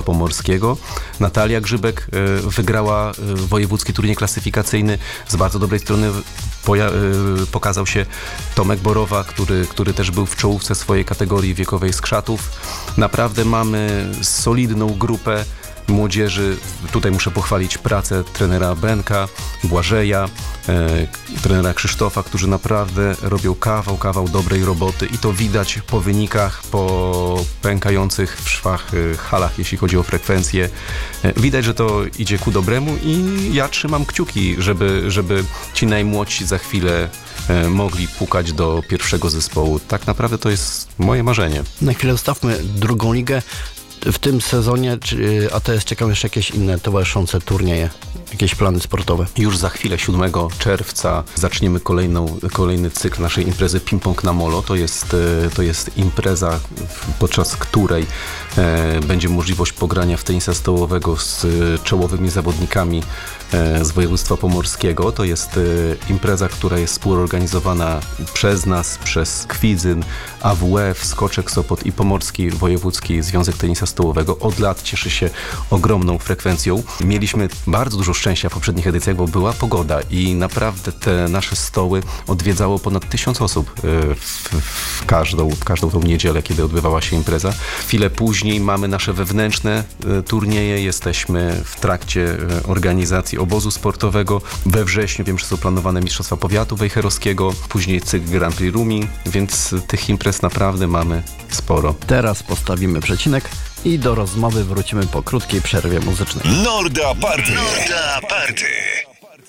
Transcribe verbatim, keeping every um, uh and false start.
Pomorskiego. Natalia Grzybek wygrała wojewódzki turniej klasyfikacyjny. Z bardzo dobrej strony poja- pokazał się Tomek Borowa, który, który też był w czołówce swojej kategorii wiekowej skrzatów. Naprawdę mamy solidną grupę młodzieży. Tutaj muszę pochwalić pracę trenera Benka, Błażeja, e, trenera Krzysztofa, którzy naprawdę robią kawał, kawał dobrej roboty i to widać po wynikach, po pękających w szwach e, halach, jeśli chodzi o frekwencję. E, widać, że to idzie ku dobremu i ja trzymam kciuki, żeby, żeby ci najmłodsi za chwilę e, mogli pukać do pierwszego zespołu. Tak naprawdę to jest moje marzenie. Na chwilę ustawmy drugą ligę. W tym sezonie, czy A T S czekają jeszcze jakieś inne towarzyszące turnieje, jakieś plany sportowe? Już za chwilę, siódmego czerwca, zaczniemy kolejną, kolejny cykl naszej imprezy Ping-Pong na Molo. To jest, to jest impreza, podczas której e, będzie możliwość pogrania w tenisa stołowego z czołowymi zawodnikami e, z województwa pomorskiego. To jest e, impreza, która jest współorganizowana przez nas, przez Kwidzyn, A W F, Skoczek Sopot i Pomorski Wojewódzki Związek Tenisa Stołowego. Od lat cieszy się ogromną frekwencją. Mieliśmy bardzo dużo szczęścia w poprzednich edycjach, bo była pogoda i naprawdę te nasze stoły odwiedzało ponad tysiąc osób w, w, każdą, w każdą tą niedzielę, kiedy odbywała się impreza. Chwilę później mamy nasze wewnętrzne turnieje. Jesteśmy w trakcie organizacji obozu sportowego. We wrześniu wiem, że są planowane Mistrzostwa Powiatu Wejherowskiego, później cykl Grand Prix Rumi, więc tych imprez naprawdę mamy sporo. Teraz postawimy przecinek i do rozmowy wrócimy po krótkiej przerwie muzycznej. Norda Party. Norda Party.